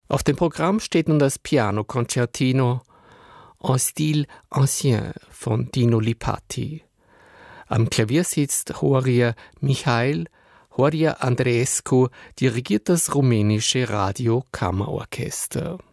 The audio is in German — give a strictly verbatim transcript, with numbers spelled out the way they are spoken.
Auf dem Programm steht nun das Piano Concertino en Stil Ancien von Dino Lipatti. Am Klavier sitzt Horia Mihail. Horia Andreescu dirigiert das rumänische Radio-Kammerorchester.